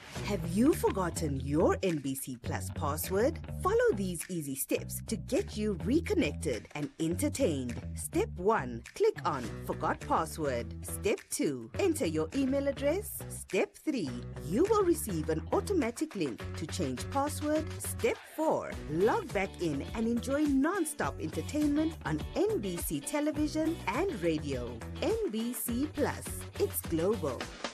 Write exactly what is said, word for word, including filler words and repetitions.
Have you forgotten your N B C Plus password? Follow these easy steps to get you reconnected and entertained. Step one, click on Forgot Password. Step two, enter your email address. Step three, you will receive an automatic link to change password. Step four, log back in and enjoy non-stop entertainment on N B C television and radio. N B C Plus, it's global.